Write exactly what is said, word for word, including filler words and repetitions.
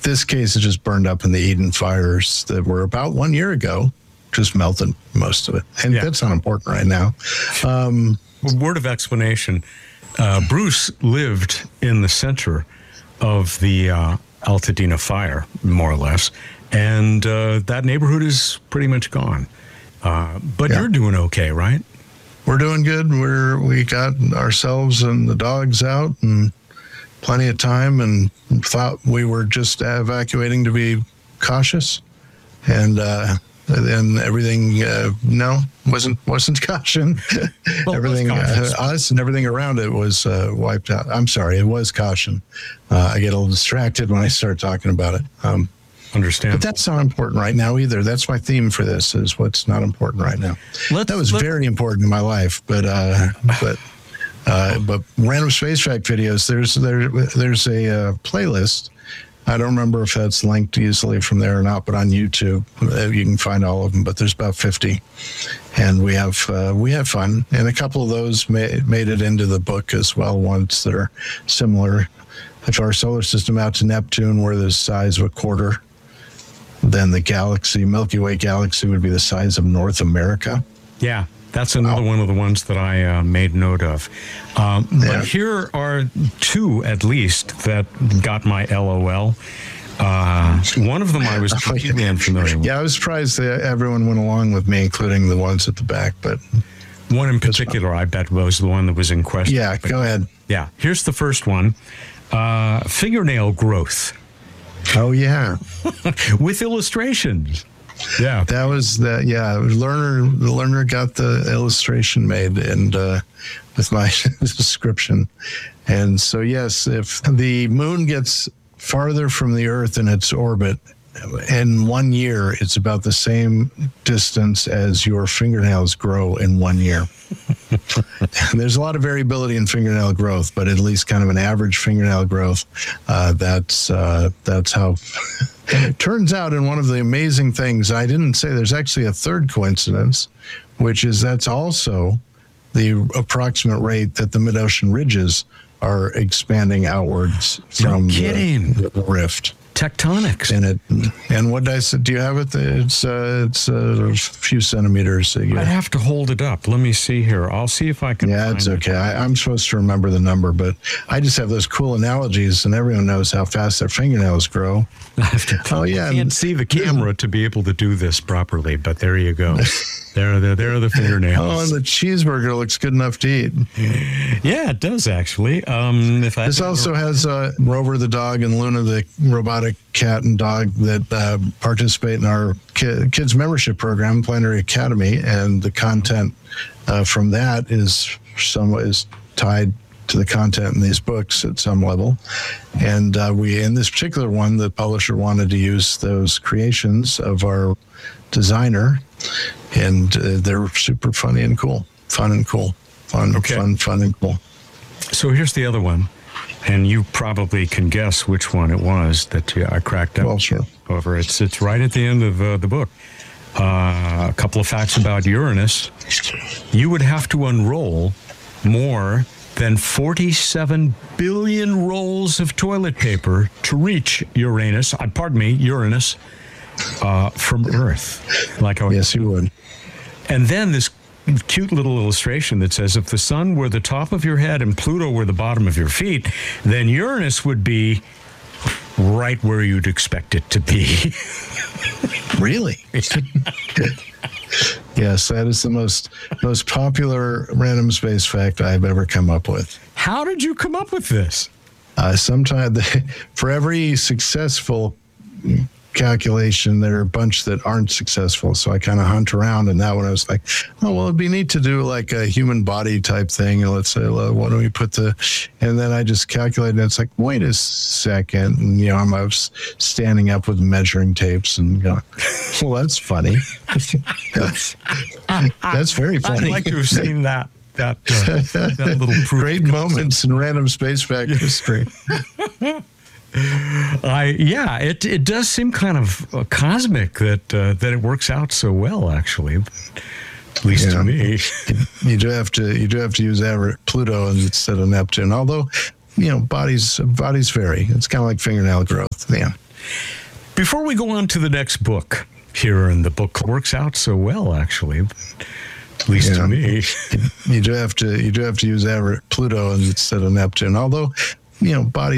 this case, it just burned up in the Eden fires that were about one year ago. Just melted most of it. And yeah. that's not important right now. Um, Word of explanation. Uh, Bruce lived in the center of the uh, Altadena fire, more or less. And uh, that neighborhood is pretty much gone. Uh, but yeah. you're doing okay, right? We're doing good. We're we got ourselves and the dogs out and plenty of time, and thought we were just evacuating to be cautious, and uh, and everything uh, no wasn't wasn't caution. Well, everything uh, us and everything around it was uh, wiped out. I'm sorry, it was caution. Uh, I get a little distracted when I start talking about it. Um, Understand. But that's not important right now either. That's my theme for this, is what's not important right now. Let's, that was very important in my life, but uh, but uh, but random space fact videos. There's there there's a uh, playlist. I don't remember if that's linked easily from there or not, but on YouTube uh, you can find all of them. But there's about fifty, and we have uh, we have fun, and a couple of those made made it into the book as well. Ones that are similar to our solar system out to Neptune, where the size of a quarter. Then the galaxy, Milky Way galaxy, would be the size of North America. Yeah, that's another wow. one of the ones that I uh, made note of. Um, yeah. But here are two, at least, that got my L O L. Uh, one of them I was completely unfamiliar with. Yeah, I was surprised that everyone went along with me, including the ones at the back. But one in particular, I bet, was the one that was in question. Yeah, but, go ahead. Yeah, here's the first one. Uh, fingernail growth. Oh, yeah. With illustrations. Yeah. That was that. Yeah. Learner, the learner got the illustration made and uh, with my description. And so, yes, if the moon gets farther from the Earth in its orbit, in one year, it's about the same distance as your fingernails grow in one year. There's a lot of variability in fingernail growth, but at least kind of an average fingernail growth. Uh, that's uh, that's how it turns out. And one of the amazing things, I didn't say, there's actually a third coincidence, which is that's also the approximate rate that the mid-ocean ridges are expanding outwards from no kidding. The, the rift. Tectonics. And it, and what did I say? Do you have it? It's uh, it's a few centimeters. I have to hold it up. Let me see here. I'll see if I can. Yeah, find it's okay. It. I, I'm supposed to remember the number, but I just have those cool analogies, and everyone knows how fast their fingernails grow. I have to. Oh yeah, I can't see the camera to be able to do this properly, but there you go. There, there, there are the fingernails. Oh, and the cheeseburger looks good enough to eat. Yeah, it does actually. Um, if I this also has uh, Rover the dog and Luna the robotic cat and dog that uh, participate in our ki- kids membership program, Planetary Academy, and the content uh, from that is some is tied to the content in these books at some level. And uh, we, in this particular one, the publisher wanted to use those creations of our designer, and uh, they're super funny and cool, fun and cool, fun, okay. fun, fun and cool. So here's the other one, and you probably can guess which one it was that uh, I cracked up well, sure. over. It's it's right at the end of uh, the book. Uh, a couple of facts about Uranus. You would have to unroll more than forty-seven billion rolls of toilet paper to reach Uranus. Uh, pardon me, Uranus. Uh, from Earth, like our yes, you would. And then this cute little illustration that says, if the sun were the top of your head and Pluto were the bottom of your feet, then Uranus would be right where you'd expect it to be. Really? Yes, that is the most most popular random space fact I've ever come up with. How did you come up with this? Uh, sometimes, for every successful calculation, there are a bunch that aren't successful. So I kind of hunt around, and that one I was like, oh, well, it'd be neat to do like a human body type thing. And let's say, well, why don't we put the, and then I just calculated, and it's like, wait a second. And, you know, I'm I was standing up with measuring tapes and going, well, that's funny. that's, that's very funny. I'd like to have seen that. That, uh, that little proof. Great moments in random space fact history. I yeah, it it does seem kind of uh, cosmic that uh, that it works out so well, actually. At least yeah. to me. You do have to you do have to use Pluto instead of Neptune. Although, you know, bodies bodies vary. It's kind of like fingernail growth. Yeah. Before we go on to the next book here, and the book works out so well, actually, at least Yeah. to me. You do have to you do have to use average Pluto instead of Neptune. Although, you know, body